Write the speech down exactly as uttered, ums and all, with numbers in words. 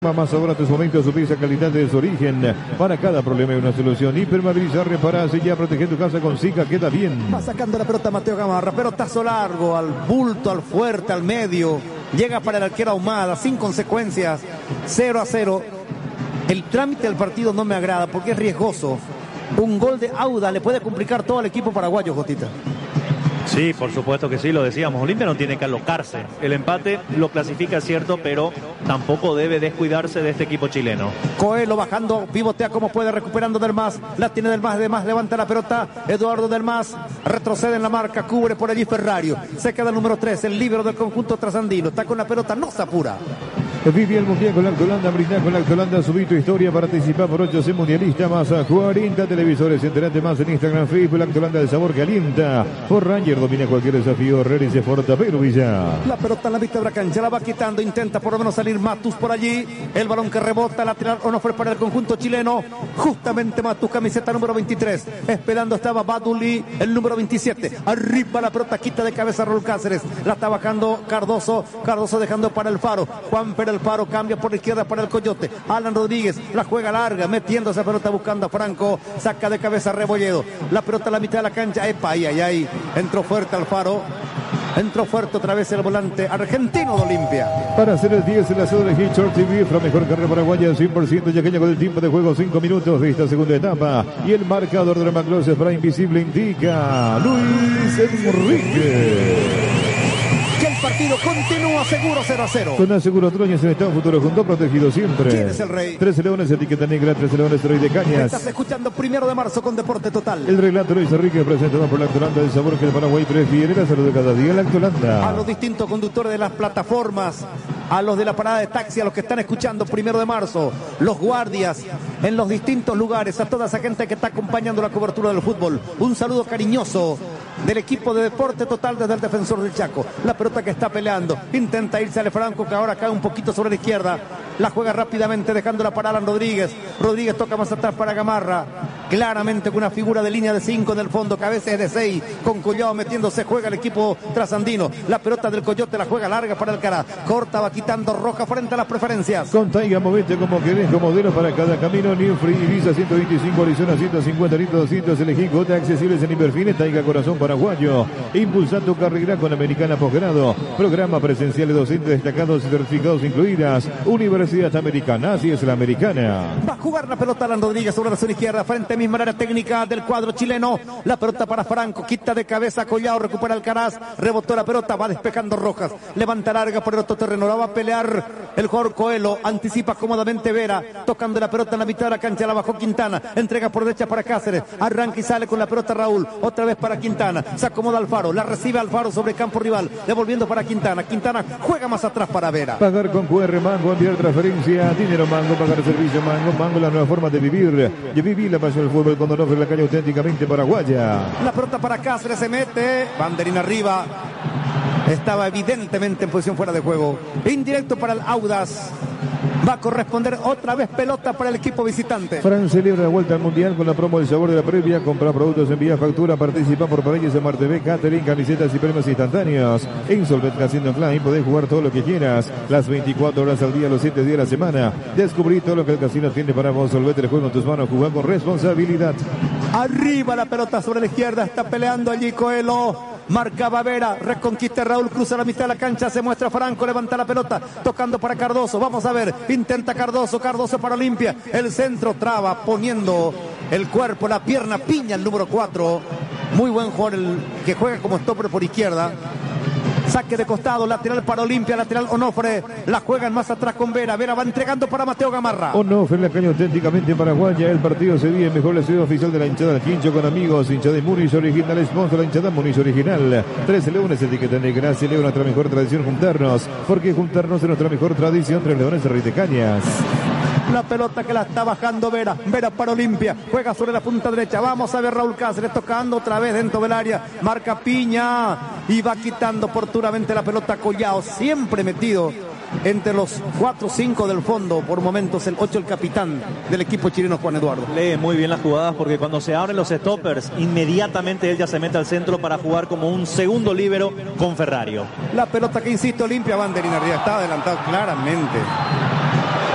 Más ahora tus momentos, su pieza, calidad de su origen. Para cada problema hay una solución. Hipermovilizar, reparar, ya protege tu casa con Zika, queda bien. Va sacando la pelota Mateo Gamarra, pelotazo largo, al bulto, al fuerte, al medio. Llega para el arquero Ahumada, sin consecuencias. cero a cero. El trámite del partido no me agrada porque es riesgoso. Un gol de Auda le puede complicar todo al equipo paraguayo, Jotita. Sí, por supuesto que sí, lo decíamos. Olimpia no tiene que alocarse. El empate lo clasifica, cierto, pero tampoco debe descuidarse de este equipo chileno. Coelho bajando, pivotea como puede, recuperando Del Mas. La tiene Del Mas, Del Mas levanta la pelota. Eduardo Del Mas retrocede en la marca, cubre por allí Ferrario. Se queda el número tres, el líbero del conjunto trasandino. Está con la pelota, no se apura. Vive el mundial con la Actualanda, brindá con la Actualanda, subí tu historia, participa por ocho C mundialista, más a cuarenta televisores, enterate más en Instagram, Facebook, la Actualanda del sabor que alienta. Por Ranger domina cualquier desafío, Reris de Fortapero Villa. La pelota en la vista de la cancha, la va quitando, intenta por lo menos salir Matus por allí, el balón que rebota, lateral Onofre para el conjunto chileno, justamente Matus, camiseta número veintitrés, esperando estaba Baduli, el número veintisiete, arriba la pelota, quita de cabeza Raúl Cáceres, la está bajando Cardoso, Cardoso dejando para el Faro, Juan Pérez el Faro cambia por la izquierda para el Coyote. Alan Rodríguez la juega larga, metiendo esa pelota buscando a Franco. Saca de cabeza Rebolledo. La pelota a la mitad de la cancha. Epa, ahí, ahí, ahí. Entró fuerte Alfaro. Entró fuerte otra vez el volante argentino de Olimpia. Para hacer el diez, el asado de Hitchcock T V, la mejor carrera paraguaya, cien por ciento yaqueña con el tiempo de juego, cinco minutos de esta segunda etapa. Y el marcador de la Macloses para Invisible indica Luis Enrique. El partido continúa seguro cero a cero. Con Aseguro Troñas en estado futuro junto protegido siempre. ¿Quién es el rey? Trece Leones, etiqueta negra, Trece Leones, Rey de Cañas. Estás escuchando Primero de Marzo con Deporte Total. El relato Luis Enrique presentado por la Actualanda, el sabor que el Paraguay prefiere, la salud de cada día, la Actualanda. A los distintos conductores de las plataformas, a los de la parada de taxi, a los que están escuchando Primero de Marzo, los guardias en los distintos lugares, a toda esa gente que está acompañando la cobertura del fútbol. Un saludo cariñoso del equipo de Deporte Total desde el defensor del Chaco. La pelota que está peleando, intenta irse al Franco, que ahora cae un poquito sobre la izquierda. La juega rápidamente dejándola para Alan Rodríguez. Rodríguez toca más atrás para Gamarra. Claramente con una figura de línea de cinco en el fondo, cabeza de seis, con Collao metiéndose, juega el equipo trasandino. La pelota del Coyote la juega larga para Alcaraz. Corta, va quitando Roja frente a las preferencias. Con Taiga, movete como querés, con modelo para cada camino. New Free Visa ciento veinticinco, Arizona ciento cincuenta, litros doscientos, elegí gota accesibles en Inverfines. Taiga Corazón Paraguayo. Impulsa tu carrera con Americana Posgrado. Programa presencial de docentes destacados y certificados incluidas. Universidad Americana, así es la Americana. Va a jugar la pelota Alan Rodríguez sobre la zona izquierda, frente misma área técnica del cuadro chileno. La pelota para Franco, quita de cabeza Collao, recupera Alcaraz, rebotó la pelota, va despejando Rojas, levanta larga por el otro terreno, la va a pelear el jugador Coelho, anticipa cómodamente Vera, tocando la pelota en la mitad de la cancha, la bajó Quintana, entrega por derecha para Cáceres, arranca y sale con la pelota Raúl, otra vez para Quintana, se acomoda Alfaro, la recibe Alfaro sobre campo rival, devolviendo para Quintana, Quintana juega más atrás para Vera. Pagar con Q R Mango, enviar transferencia, dinero Mango, pagar servicio Mango, Mango la nueva forma de vivir, de vivir la pasión del fútbol cuando no ofrece la calle auténticamente paraguaya. La pelota para Cáceres, se mete, banderín arriba, estaba evidentemente en posición fuera de juego, indirecto para el Audas. Va a corresponder otra vez pelota para el equipo visitante. Fran celebra la vuelta al Mundial con la promo del sabor de la previa. Compra productos, envía factura, participa por parejas en Marte B, catering, camisetas y premios instantáneos. En Solvet Casino Online podés jugar todo lo que quieras. Las veinticuatro horas al día, los siete días de la semana. Descubrí todo lo que el casino tiene para vos. Solvet el juego en tus manos, jugar con responsabilidad. Arriba la pelota sobre la izquierda, está peleando allí Coelho. Marcaba Vera, reconquista Raúl, cruza la mitad de la cancha, se muestra Franco, levanta la pelota, tocando para Cardoso, vamos a ver, intenta Cardoso, Cardoso para Olimpia, el centro traba, poniendo el cuerpo, la pierna, Piña, el número cuatro, muy buen jugador, el que juega como stopper por izquierda. Saque de costado, lateral para Olimpia, lateral Onofre, la juegan más atrás con Vera, Vera va entregando para Mateo Gamarra. Onofre en la calle auténticamente paraguaya, el partido se vive mejor la ciudad oficial de la hinchada del Quincho con amigos, hinchada de Muniz original, sponsor la hinchada Muniz original, trece Leones, etiqueta negra, celebra nuestra mejor tradición juntarnos, porque juntarnos es nuestra mejor tradición, Tres Leones de Rey de Cañas. La pelota que la está bajando Vera, Vera para Olimpia, juega sobre la punta derecha, vamos a ver Raúl Cáceres tocando otra vez dentro del área, marca Piña y va quitando oportunamente la pelota Collao, siempre metido entre los cuatro o cinco del fondo, por momentos el ocho el capitán del equipo chileno Juan Eduardo. Lee muy bien las jugadas porque cuando se abren los stoppers, inmediatamente él ya se mete al centro para jugar como un segundo líbero con Ferrario. La pelota que insiste Olimpia, banderín arriba, está adelantado claramente.